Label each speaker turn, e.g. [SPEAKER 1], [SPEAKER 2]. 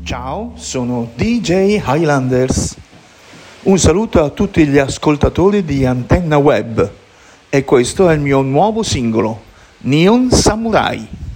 [SPEAKER 1] Ciao, sono DJ Highlanders. Un saluto a tutti gli ascoltatori di Antenna Web e questo è il mio nuovo singolo, Neon Samurai.